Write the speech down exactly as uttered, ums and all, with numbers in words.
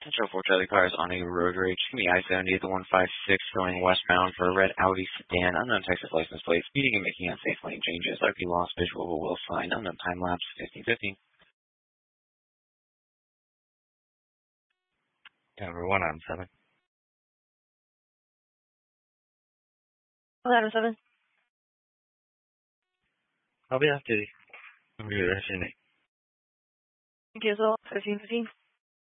Central four Charlie cars on a road rage. Give me I seventy at the one five six going westbound for a red Audi sedan. Unknown Texas license plate. Speeding and making unsafe lane changes. R P lost visual will sign. Unknown time lapse fifteen fifteen. Number one on seven. One out of seven. I'll be off duty. I'll be there soon. Thank you as well. fifteen fifteen.